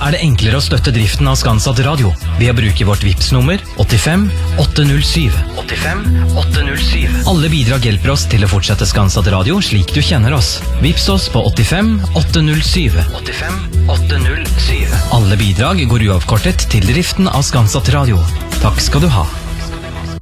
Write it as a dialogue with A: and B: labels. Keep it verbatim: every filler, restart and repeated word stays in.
A: er det enklere å støtte driften av Skansatt Radio ved å bruke vårt Vipps-nummer åttifem åtte null syv. åttifem åtte null syv. Alle bidrag hjelper oss til å fortsette Skansatt Radio slik du kjenner oss. Vipps oss på åttifem åtte null syv. åttifem åtte null syv. Alle bidrag går uavkortet til driften av Skansatt Radio. Takk skal du ha.